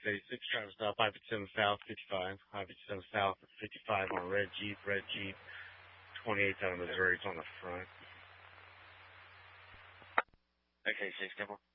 South 86, Travis Stop, I-57 South 55, I-57 South 55 on a red Jeep, 28 out of Missouri, it's on the front. Okay, 6 double.